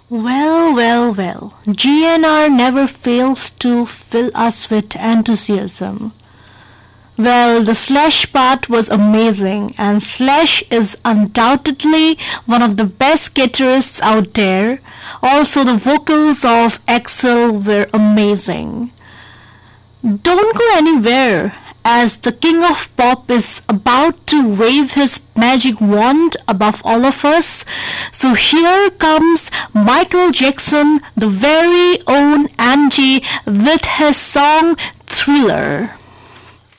Well. GNR never fails to fill us with enthusiasm. Well, the Slash part was amazing, and Slash is undoubtedly one of the best guitarists out there. Also, the vocals of Axel were amazing. Don't go anywhere, as the King of Pop is about to wave his magic wand above all of us. So here comes Michael Jackson, the very own Angie, with his song Thriller.